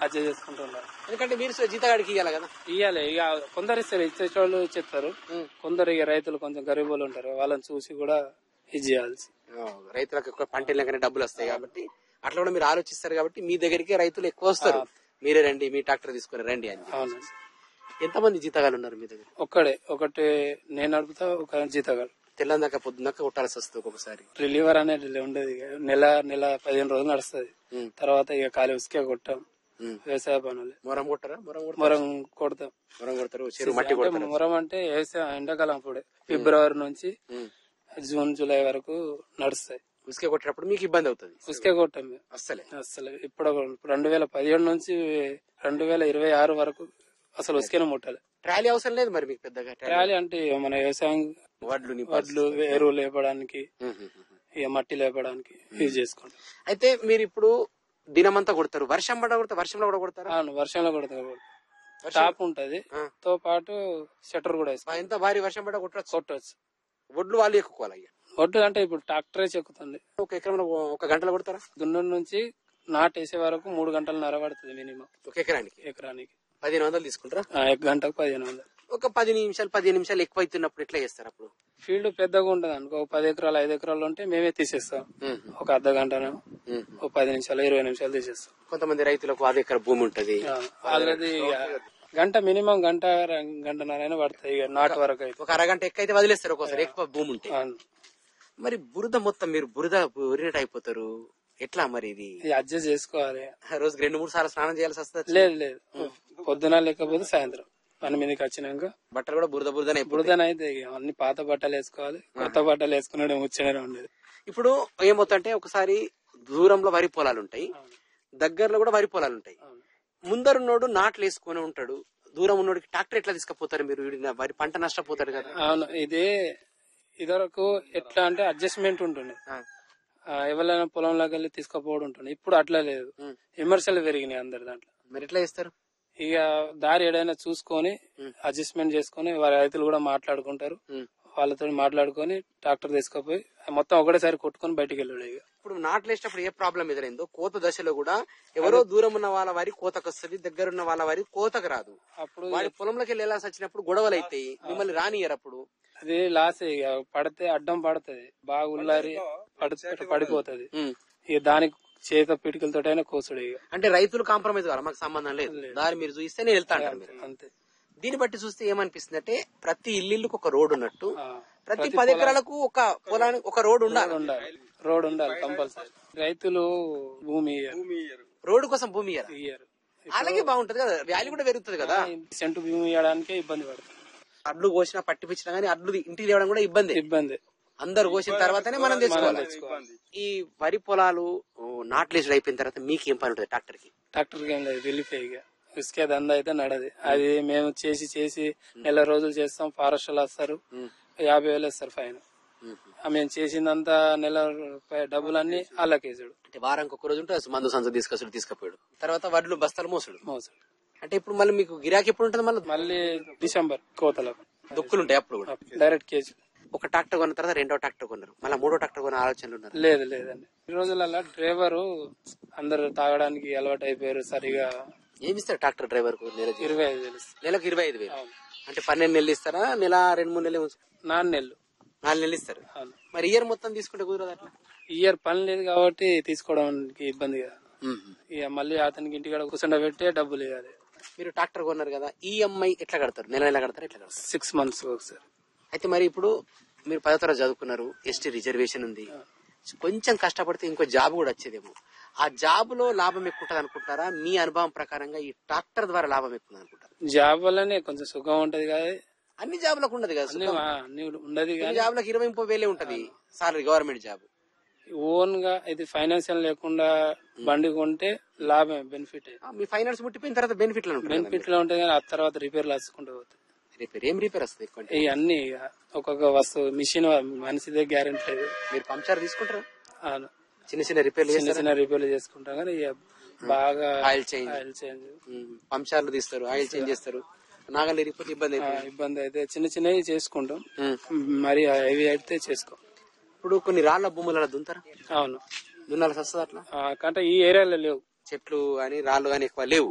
Adjust చేసుకుంటున్నారు. ఎందుకంటే మీరు జీతగాడికి ఇవ్వాలి కదా. ఇవ్వాలి, ఇక కొందరు ఇస్తారు, ఇచ్చేటోళ్ళు చెప్తారు. కొందరు ఇక రైతులు కొంచెం గరీబులు ఉంటారు, వాళ్ళని చూసి కూడా ఇది చేయాల్సి. రైతులకు ఎక్కువ పంట వెళ్ళగానే డబ్బులు వస్తాయి కాబట్టి అట్లా కూడా మీరు ఆలోచిస్తారు కాబట్టి మీ దగ్గరికి రైతులు ఎక్కువ వస్తారు. మీరే రండి, మీ ట్రాక్టర్ తీసుకుని రండి అని. అవును. ఎంతమంది జీతగాళ్ళు ఉన్నారు మీ దగ్గర? ఒకటి నేను నడుపుతా, ఒక జీతగాడు. తెల్లందాక పొద్దున్నాక కొట్టాల్సి వస్తుంది ఒక్కొక్కసారి. రిలీవర్ అనేది ఉండదు, నెల 15 రోజులు నడుస్తుంది. తర్వాత ఇక ఖాళీ ఉసుకే కొట్టాం, వ్యవసాయ పనులు. మొరం కొట్టారా? మొరం కొడతాం. మొరం కొడతారు, మట్టి కొడతారు. మొరం అంటే ఎండాకాలం అప్పుడే ఫిబ్రవరి నుంచి జూన్ జూలై వరకు నడుస్తాయి. ఉసుకే కొట్టేటప్పుడు మీకు ఇబ్బంది అవుతుంది. ఉసుకే కొట్టాం అసలు. ఇప్పుడు 2017 నుంచి 2026 వరకు అసలు ఉసుకేనే ముట్టాలి. ట్రాలీ అవసరం లేదు మరి మీకు పెద్దగా. ట్రాలీ అంటే మన వ్యవసాయం వడ్లు ఎరువు లేపడానికి, ఇక మట్టి లేపడానికి యూజ్ చేసుకుంటాం. అయితే మీరు ఇప్పుడు దినమంతా కొడతారు, వర్షం పడ కొడతారు, వర్షంలో కూడా కొడతారు? అవును, వర్షంలో కొడతారు. టాప్ ఉంటది, తో పాటు షట్టర్ కూడా వేస్తాం. ఎంత భారీ వర్షం పడ కొట్టవచ్చు. ఒడ్లు వాళ్ళు ఎక్కుకోవాలి. ఒడ్డు అంటే ఇప్పుడు ట్రాక్టరే చెక్కుతుంది. ఒక ఎకరంలో 1 గంటలో కొడతారా? దున్నూరు నుంచి నాటేసే వరకు 3 గంటలన్నర పడుతుంది మినిమం. ఒక ఎకరానికి 1500 తీసుకుంటారా? గంటకు 1500. ఒక 15 నిమిషాలు ఎక్కువ అవుతున్నప్పుడు ఎట్లా చేస్తారు? అప్పుడు ఫీల్డ్ పెద్దగా ఉంటది అనుకో, 10 ఎకరాలు 5 ఎకరాలు ఉంటే మేమే తీసేస్తాం. ఒక అర్ధ గంటను, ఒక 10 నిమిషాలు 20 నిమిషాలు తీసేస్తాం. కొంతమంది రైతులకు 10 ఎకరాల భూమి ఉంటది, వాళ్ళది గంట మినిమం గంటన్నర పడుతుంది ఇక నాటు వరకు. అయితే ఒక అరగంట ఎక్కువ వదిలేస్తారు ఒక్కోసారి, ఎక్కువ భూమి ఉంటే. మరి బురద మొత్తం మీరు ఊరినట్టు అయిపోతారు, ఎట్లా మరి? ఇది అడ్జస్ట్ చేసుకోవాలి. రోజుకి 2-3 సార్లు స్నానం చేయాల్సి వస్తుంది? లేదు, పొద్దున లేకపోతే సాయంత్రం పని మీదకి వచ్చినాక. బట్టలు కూడా బురదనైతే అన్ని పాత బట్టలు వేసుకోవాలి, కొత్త బట్టలు వేసుకునే ముచ్చనే ఉండేది. ఇప్పుడు ఏమవుతుంటే ఒకసారి దూరంలో వరి పొలాలు ఉంటాయి, దగ్గరలో కూడా వరి పొలాలు ఉంటాయి. ముందరున్నోడు నాట్లు వేసుకుని ఉంటాడు, దూరం ఉన్నోడికి ట్రాక్టర్ ఎట్లా తీసుకుపోతారు మీరు? వరి పంట నష్టపోతాడు కదా. అవును, ఇదివరకు ఎట్లా అంటే అడ్జస్ట్మెంట్ ఉంటుంది, ఎవరైనా పొలంలోకి వెళ్ళి తీసుకుపోవడం ఉంటుంది. ఇప్పుడు అట్లా లేదు, విమర్శలు పెరిగినాయి అందరు దాంట్లో. మరి ఎట్లా చేస్తారు? ఇక దారి ఏదైనా చూసుకొని అడ్జస్ట్మెంట్ చేసుకుని వారి రైతులు కూడా మాట్లాడుకుంటారు, వాళ్ళతో మాట్లాడుకొని ట్రాక్టర్ తీసుకుపోయి మొత్తం ఒకటేసారి కొట్టుకుని బయటకు వెళ్ళాడు. ఇక ఇప్పుడు నాట్లు వేసినప్పుడు ఏ ప్రాబ్లం ఎదురైందో, కోత దశలో కూడా ఎవరో దూరం ఉన్న వాళ్ళ వారి కోతకు వస్తుంది, దగ్గర ఉన్న వాళ్ళ వారి కోతకు రాదు. అప్పుడు వారి పొలంలోకి వెళ్ళి వెళ్ళాల్సి వచ్చినప్పుడు గొడవలు అవుతాయి, మిమ్మల్ని రానియరు. అప్పుడు అది లాస్, ఇక పడితే అడ్డం పడుతుంది, బాగా ఉల్లారి పడిపోతుంది. ఇక దానికి చేత పిటికలతోటైనా కోసుడు. ఇక అంటే రైతులు కాంప్రమైజ్ కావాలి, మాకు సంబంధం లేదు, దారి మీరు చూస్తే నేను వెళ్తాను అంతే. దీన్ని బట్టి చూస్తే ఏమనిపిస్తుంది అంటే ప్రతి ఇల్లుకు ఒక రోడ్డు ఉన్నట్టు, ప్రతి 10 ఎకరాలకు ఒక పొలానికి ఒక రోడ్డు ఉండాలి. రోడ్ ఉండాలి కంపల్సరీ. రైతులు భూమి రోడ్డు కోసం భూమి ఇయ్యరు, అలాగే బాగుంటది కదా, వాల్యూ కూడా పెరుగుతుంది కదా. సెంటు భూమి ఇవ్వడానికే ఇబ్బంది పడుతుంది. అడ్లు కోసినా పట్టిపించినా గానీ అడ్లు ఇంటికి తేవడం కూడా ఇబ్బంది. అందరు కోసిన తర్వాతనే మనం తెచ్చుకోవాలి. ఈ వరి పొలాలు నాట్లేసుడు అయిపోయిన తర్వాత మీకు ఏం పని ఉంటుంది? ట్రాక్టర్ కి ఏం లేదు, రిలీఫ్. ఇక ఇసుకే దందా అయితే నడది. అది మేము చేసి నెల రోజులు చేస్తాం, ఫారెస్ట్ వాళ్ళు వస్తారు, 50,000 వేస్తారు ఫైన్. మేము చేసిందంతా నెల డబ్బులన్నీ వాళ్ళకేసాడు. అంటే వారానికి ఒక రోజు ఉంటుంది, మందు సంచ తీసుకుపోయాడు, తర్వాత వడ్లు బస్తాలు మోసుడు. అంటే ఇప్పుడు మళ్ళీ మీకు గిరాకీ ఎప్పుడు ఉంటుంది? మళ్ళీ డిసెంబర్ కోతలకు దుక్కులు ఉంటాయి, అప్పుడు కూడా డైరెక్ట్ కేజీ. ఒక ట్రాక్టర్ కొన్న తర్వాత 2వ ట్రాక్టర్ కొన్నారు, మళ్ళీ 3వ ట్రాక్టర్ కొన్న ఆలోచనలు ఉన్నారు? లేదండి, ఈ రోజులలో డ్రైవరు అందరు తాగడానికి అలవాటు అయిపోయారు. సరిగా ఏమిస్తారు ట్రాక్టర్ డ్రైవర్ కు? 25,000. నెలకు 25,000. అంటే 12 నెలలు ఇస్తారా? నెల 2-3 నెలలు? 4 నెలలు. 4 నెలలు ఇస్తారు. మరి ఇయర్ మొత్తం తీసుకుంటే కుదరదు అట్లా? ఇయర్ పని లేదు కాబట్టి తీసుకోవడానికి ఇబ్బంది కదా. ఇక మళ్ళీ అతనికి ఇంటికాడ కూర్చుండబెట్టే డబ్బులు ఇవ్వాలి. మీరు ట్రాక్టర్ కొన్నారు కదా, ఈఎంఐ ఎట్లా కడతారు? నెల కడతారు? ఎట్లా కడతారు? 6 months ఒకసారి. అయితే మరి ఇప్పుడు మీరు 10వ తరగతి చదువుకున్నారు, ఎస్టీ రిజర్వేషన్ ఉంది, కొంచెం కష్టపడితే ఇంకో జాబ్ కూడా వచ్చేదేమో. ఆ జాబ్ లో లాభం ఎక్కువ ఉంటది అనుకుంటారా? మీ అనుభవం ప్రకారంగా ఈ ట్రాక్టర్ ద్వారా లాభం ఎక్కువ అనుకుంటారా? జాబ్ వల్లనే కొంచెం సుఖం ఉంటది కదా. అన్ని జాబ్లకు ఉండదు కదా, ఉండదు. జాబ్లకు 20-30 ఉంటది సాలరీ, గవర్నమెంట్ జాబ్. ఓన్ గా ఇది ఫైనాన్షియల్ లేకుండా బండి కొంటే లాభం, బెనిఫిట్. మీ ఫైనాన్స్ ముట్టిపోయిన తర్వాత బెనిఫిట్ లో ఉంటుంది కానీ ఆ తర్వాత రిపేర్లు వచ్చుకుంటూ పోతాయి. ఏం రిపేర్ వస్తుంది? ఇవన్నీ ఒక్కొక్క వస్తువు, మిషన్ మనిషిదే గ్యారెంటీ లేదు. మీరు పంచర్ తీసుకుంటారా? చిన్న రిపేర్లు చేసుకుంటాం కానీ బాగా ఆయిల్ చేంజ్ పంచర్లు తీస్తారు, ఆయిల్ చేంజ్ చేస్తారు. నాగలు ఇరిగిపోతే ఇబ్బంది అయితే చిన్నవి చేసుకుంటాం, మరి హెవీ అయితే చేసుకో. ఇప్పుడు కొన్ని రాళ్ల భూములలో దుంతారా? అవును, దున్నాల్సి వస్తుంది అట్లా. అంటే ఈ ఏరియాలో లేవు చెట్లు గానీ రాళ్లు గానీ ఎక్కువ లేవు.